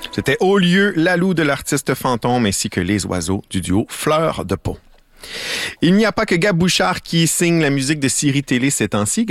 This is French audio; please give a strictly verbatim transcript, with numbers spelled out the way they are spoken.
C'était Au lieu, Lalou de l'artiste Fantôme ainsi que Les Oiseaux du duo Fleur de Peau. Il n'y a pas que Gab Bouchard qui signe la musique de séries télé ces temps-ci.